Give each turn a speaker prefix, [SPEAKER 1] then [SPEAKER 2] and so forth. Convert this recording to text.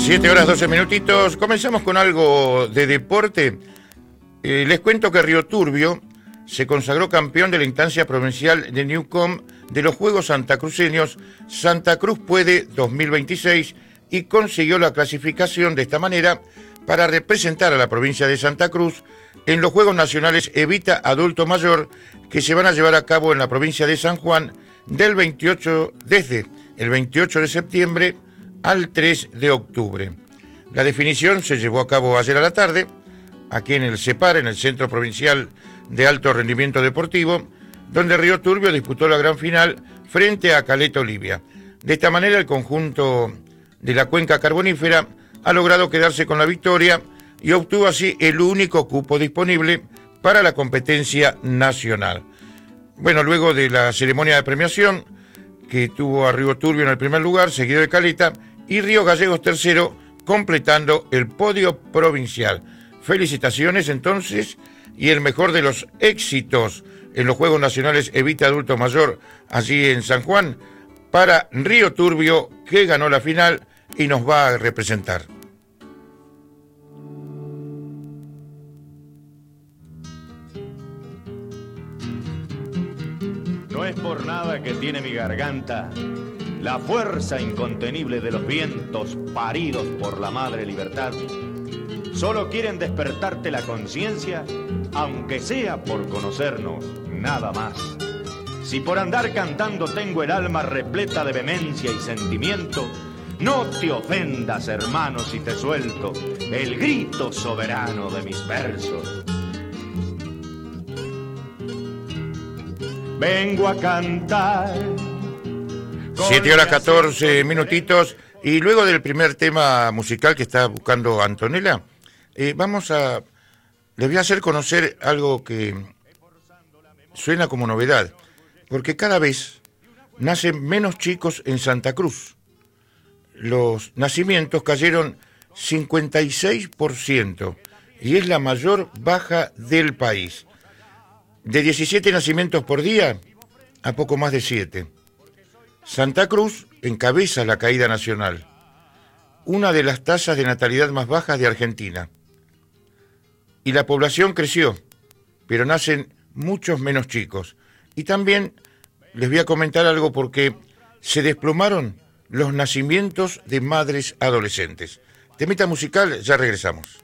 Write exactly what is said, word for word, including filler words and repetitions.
[SPEAKER 1] Siete horas, doce minutitos. Comenzamos con algo de deporte. Eh, les cuento que Río Turbio se consagró campeón de la instancia provincial de Newcom de los Juegos Santacruceños Santa Cruz Puede dos mil veintiséis y consiguió la clasificación de esta manera para representar a la provincia de Santa Cruz en los Juegos Nacionales Evita Adulto Mayor que se van a llevar a cabo en la provincia de San Juan del veintiocho, desde el veintiocho de septiembre al tres de octubre. La definición se llevó a cabo ayer a la tarde, aquí en el CEPAR, en el Centro Provincial de Alto Rendimiento Deportivo, donde Río Turbio disputó la gran final frente a Caleta Olivia. De esta manera, el conjunto de la cuenca carbonífera ha logrado quedarse con la victoria y obtuvo así el único cupo disponible para la competencia nacional. Bueno, luego de la ceremonia de premiación, que tuvo a Río Turbio en el primer lugar, seguido de Caleta, y Río Gallegos tercero, completando el podio provincial. Felicitaciones entonces y el mejor de los éxitos en los Juegos Nacionales Evita Adulto Mayor allí en San Juan para Río Turbio, que ganó la final y nos va a representar.
[SPEAKER 2] No es por nada que tiene mi garganta la fuerza incontenible de los vientos paridos por la madre libertad. Solo quieren despertarte la conciencia, aunque sea por conocernos, nada más. Si por andar cantando tengo el alma repleta de vehemencia y sentimiento, no te ofendas, hermano, si te suelto el grito soberano de mis versos. Vengo a cantar.
[SPEAKER 1] Siete horas catorce minutitos y luego del primer tema musical que está buscando Antonella, eh, vamos a, les voy a hacer conocer algo que suena como novedad, porque cada vez nacen menos chicos en Santa Cruz. Los nacimientos cayeron cincuenta y seis por ciento y es la mayor baja del país. De diecisiete nacimientos por día a poco más de siete. Santa Cruz encabeza la caída nacional, una de las tasas de natalidad más bajas de Argentina. Y la población creció, pero nacen muchos menos chicos. Y también les voy a comentar algo porque se desplomaron los nacimientos de madres adolescentes. Temita musical, ya regresamos.